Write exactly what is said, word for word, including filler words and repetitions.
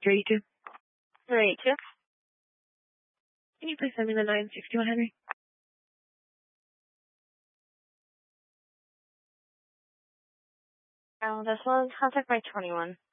three eighty-two. three eighty-two. Can you please send me the nine sixty-one Henry? Oh, this was contact by twenty-one.